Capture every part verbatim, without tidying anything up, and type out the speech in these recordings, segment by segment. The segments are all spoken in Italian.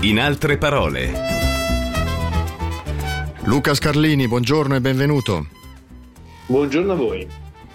In altre parole. Luca Scarlini, buongiorno e benvenuto. Buongiorno a voi.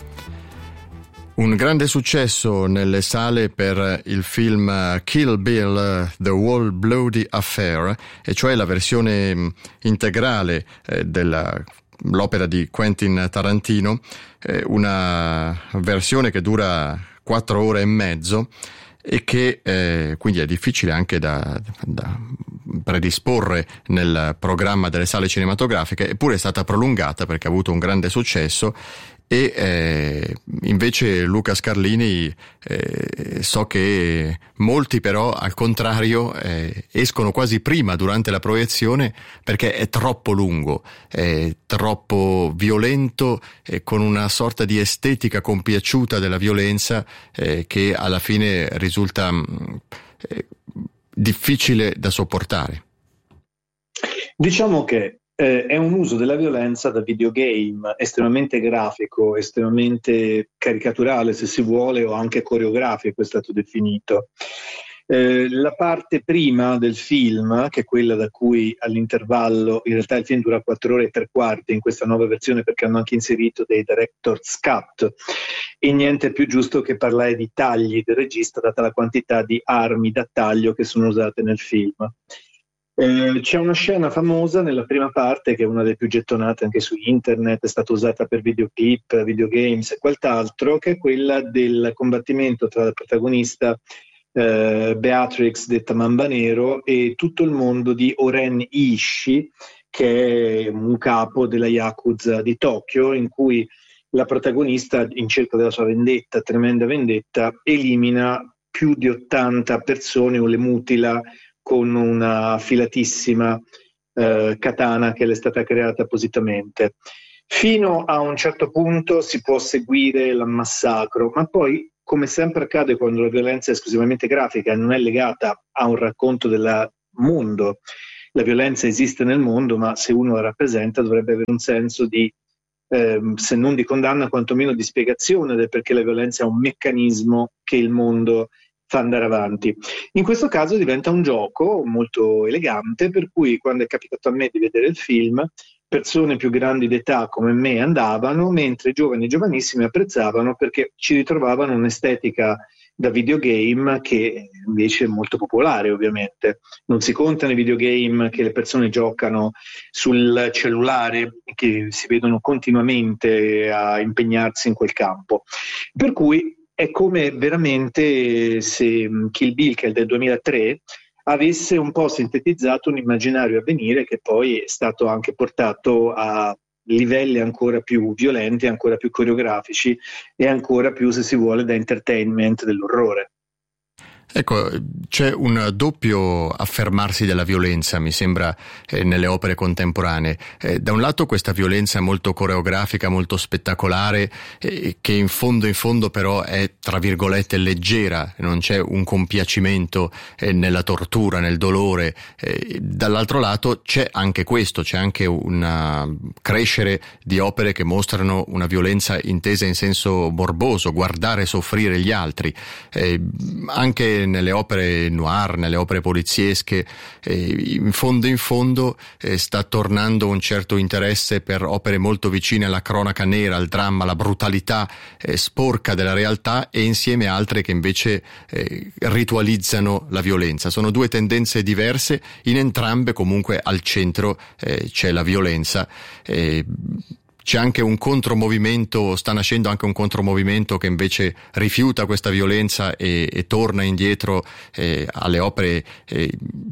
Un grande successo nelle sale per il film Kill Bill, The Whole Bloody Affair, e cioè la versione integrale eh, dell'opera di Quentin Tarantino, eh, una versione che dura quattro ore e mezzo e che eh, quindi è difficile anche da, da predisporre nel programma delle sale cinematografiche, eppure è stata prolungata perché ha avuto un grande successo. E eh, invece Luca Scarlini, eh, so che molti però al contrario eh, escono quasi prima durante la proiezione perché è troppo lungo, è troppo violento e con una sorta di estetica compiaciuta della violenza eh, che alla fine risulta eh, difficile da sopportare. Diciamo che Eh, è un uso della violenza da videogame estremamente grafico, estremamente caricaturale se si vuole, o anche coreografico è stato definito. Eh, la parte prima del film, che è quella da cui all'intervallo, in realtà il film dura quattro ore e tre quarti in questa nuova versione perché hanno anche inserito dei director's cut, e niente più giusto che parlare di tagli del regista data la quantità di armi da taglio che sono usate nel film. Eh, c'è una scena famosa nella prima parte che è una delle più gettonate anche su internet, è stata usata per videoclip, videogames e quant'altro, che è quella del combattimento tra la protagonista eh, Beatrix detta Mamba Nero e tutto il mondo di Oren Ishii, che è un capo della Yakuza di Tokyo, in cui la protagonista, in cerca della sua vendetta, tremenda vendetta, elimina più di ottanta persone o le mutila con una affilatissima eh, katana che le è stata creata appositamente. Fino a un certo punto si può seguire l'ammassacro, ma poi, come sempre accade quando la violenza è esclusivamente grafica e non è legata a un racconto del mondo, la violenza esiste nel mondo, ma se uno la rappresenta dovrebbe avere un senso di, eh, se non di condanna, quantomeno di spiegazione del perché la violenza è un meccanismo che il mondo fa andare avanti. In questo caso diventa un gioco molto elegante, per cui quando è capitato a me di vedere il film, persone più grandi d'età come me andavano, mentre giovani e giovanissimi apprezzavano perché ci ritrovavano un'estetica da videogame che invece è molto popolare, ovviamente. Non si contano i videogame che le persone giocano sul cellulare, che si vedono continuamente a impegnarsi in quel campo. Per cui è come veramente se Kill Bill, che è del duemilatré, avesse un po' sintetizzato un immaginario a venire che poi è stato anche portato a livelli ancora più violenti, ancora più coreografici e ancora più, se si vuole, da entertainment dell'orrore. Ecco, c'è un doppio affermarsi della violenza, mi sembra, eh, nelle opere contemporanee. Eh, da un lato questa violenza molto coreografica, molto spettacolare, eh, che in fondo in fondo però è, tra virgolette, leggera, non c'è un compiacimento eh, nella tortura, nel dolore. Eh, dall'altro lato c'è anche questo, c'è anche un crescere di opere che mostrano una violenza intesa in senso morboso, guardare soffrire gli altri. Eh, anche nelle opere noir, nelle opere poliziesche, eh, in fondo in fondo eh, sta tornando un certo interesse per opere molto vicine alla cronaca nera, al dramma, alla brutalità eh, sporca della realtà, e insieme altre che invece eh, ritualizzano la violenza. Sono due tendenze diverse, in entrambe comunque al centro eh, c'è la violenza. Eh, C'è anche un contromovimento, sta nascendo anche un contromovimento che invece rifiuta questa violenza e, e torna indietro eh, alle opere eh,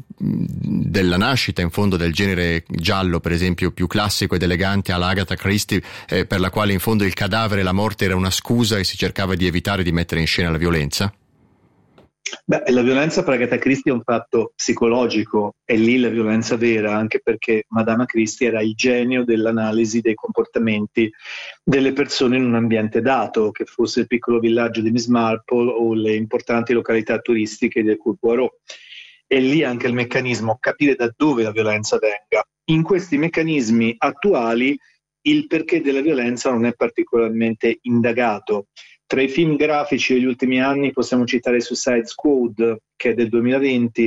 della nascita, in fondo, del genere giallo, per esempio, più classico ed elegante, all'Agatha Christie, eh, per la quale in fondo il cadavere, la morte era una scusa e si cercava di evitare di mettere in scena la violenza. Beh, la violenza per Agatha Christie è un fatto psicologico, è lì la violenza vera, anche perché Madame Christie era il genio dell'analisi dei comportamenti delle persone in un ambiente dato, che fosse il piccolo villaggio di Miss Marple o le importanti località turistiche del Hercule Poirot. È lì anche il meccanismo, capire da dove la violenza venga. In questi meccanismi attuali il perché della violenza non è particolarmente indagato. Tra i film grafici degli ultimi anni possiamo citare Suicide Squad, che è del duemilaventi,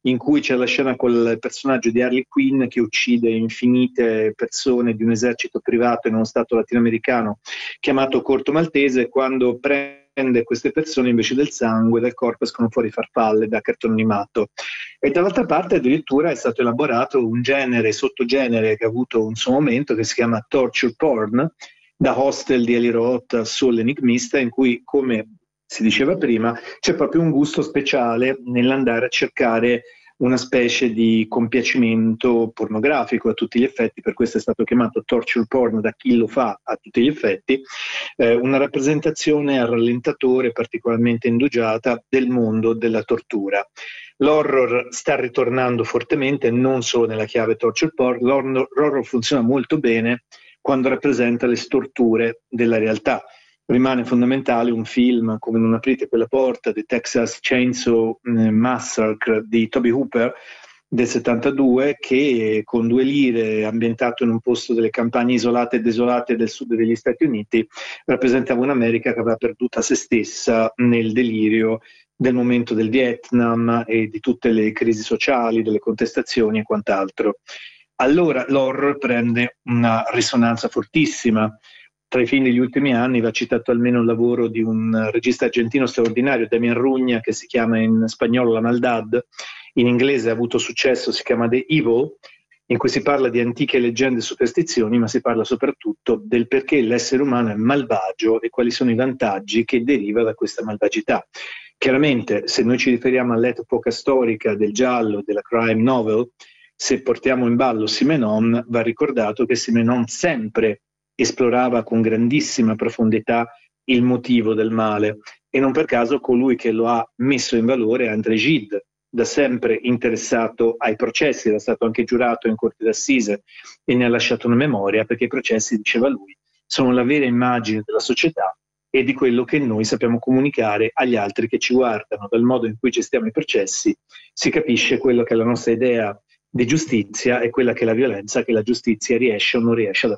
in cui c'è la scena col personaggio di Harley Quinn che uccide infinite persone di un esercito privato in uno stato latinoamericano chiamato Corto Maltese. Quando prende queste persone, invece del sangue dal corpo escono fuori farfalle da cartone animato. E dall'altra parte addirittura è stato elaborato un genere, sottogenere che ha avuto un suo momento, che si chiama torture porn, da Hostel di Eli Roth a Soul Enigmista, in cui, come si diceva prima, c'è proprio un gusto speciale nell'andare a cercare una specie di compiacimento pornografico a tutti gli effetti, per questo è stato chiamato torture porn da chi lo fa a tutti gli effetti, eh, una rappresentazione a rallentatore particolarmente indugiata del mondo della tortura. L'horror sta ritornando fortemente, non solo nella chiave torture porn, l'horror, l'horror funziona molto bene quando rappresenta le storture della realtà. Rimane fondamentale un film come Non aprite quella porta, The Texas Chainsaw Massacre di Tobe Hooper del settantadue, che con due lire, ambientato in un posto delle campagne isolate e desolate del sud degli Stati Uniti, rappresentava un'America che aveva perduta se stessa nel delirio del momento del Vietnam e di tutte le crisi sociali, delle contestazioni e quant'altro. Allora l'horror prende una risonanza fortissima. Tra i film degli ultimi anni va citato almeno il lavoro di un regista argentino straordinario, Damian Rugna, che si chiama in spagnolo La Maldad, in inglese ha avuto successo, si chiama The Evil, in cui si parla di antiche leggende e superstizioni, ma si parla soprattutto del perché l'essere umano è malvagio e quali sono i vantaggi che deriva da questa malvagità. Chiaramente, se noi ci riferiamo all'epoca storica del giallo, della crime novel, se portiamo in ballo Simenon, va ricordato che Simenon sempre esplorava con grandissima profondità il motivo del male, e non per caso colui che lo ha messo in valore è André Gide, da sempre interessato ai processi, era stato anche giurato in corte d'assise e ne ha lasciato una memoria, perché i processi, diceva lui, sono la vera immagine della società e di quello che noi sappiamo comunicare agli altri che ci guardano. Dal modo in cui gestiamo i processi si capisce quello che è la nostra idea di giustizia e quella che è la violenza che la giustizia riesce o non riesce ad